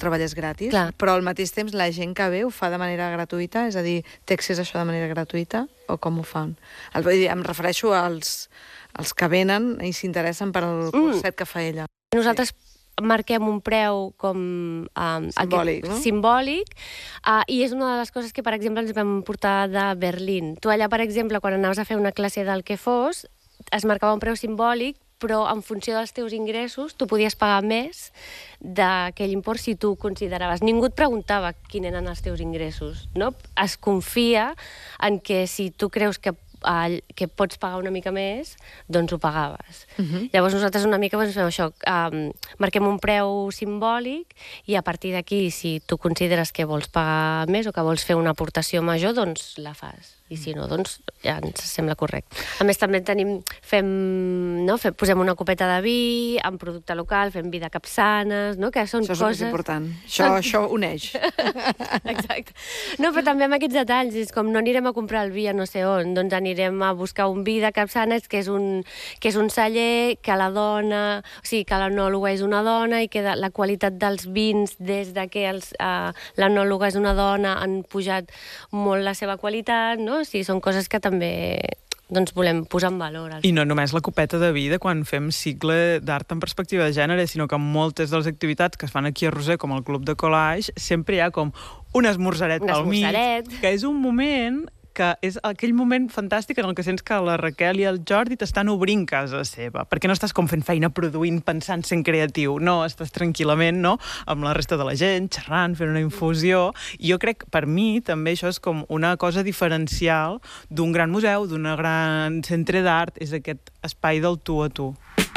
treball és gratis, Clar. però al mateix temps la gent que ve ho fa de manera gratuïta, és a dir, té accés a això de manera gratuïta, o com ho fan? Vull dir, em refereixo als que venen i s'interessen per al curset que fa ella. Nosaltres marquem un preu com... Simbòlic, no? Simbòlic, i és una de les coses que, per exemple, ens vam portar de Berlín. Tu allà, per exemple, quan anaves a fer una classe del que fos, es marcava un preu simbòlic, però en funció dels teus ingressos tu podies pagar més d'aquell import si tu consideraves. Ningú et preguntava quins eren els teus ingressos, no? Es confia en que si tu creus que pots pagar una mica més, doncs ho pagaves. Llavors nosaltres una mica fem això, marquem un preu simbòlic i a partir d'aquí, si tu consideres que vols pagar més o que vols fer una aportació major, doncs la fas. I si no, doncs ja ens sembla correcte. A més, també posem una copeta de vi, amb producte local, fem vi de capçanes, no? Que són això és coses... és important. Això uneix. Exacte. No, però també amb aquests detalls, és com no anirem a comprar el vi a no sé on, doncs anirem a buscar un vi de capçanes que és un celler, que la dona, o sigui, que l'enòloga és una dona i que la qualitat dels vins des de que l'enòloga és una dona han pujat molt la seva qualitat, no? O sigui, són coses que també volem posar en valor. I no només la copeta de vida quan fem cicle d'art en perspectiva de gènere, sinó que en moltes de les activitats que es fan aquí a Roser, com el Club de Collage, sempre hi ha com un esmorzaret al mig, que és un moment que és aquell moment fantàstic en el que sents que la Raquel i el Jordi t'estan obrint casa seva, perquè no estàs com fent feina produint, pensant, sent creatiu, no, estàs tranquil·lament, no?, amb la resta de la gent, xerrant, fent una infusió, i jo crec, per mi, també això és com una cosa diferencial d'un gran museu, d'un gran centre d'art, és aquest espai del tu a tu.